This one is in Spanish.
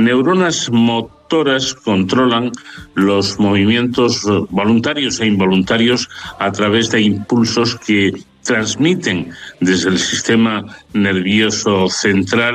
neuronas motoras controlan los movimientos voluntarios e involuntarios a través de impulsos que transmiten desde el sistema nervioso central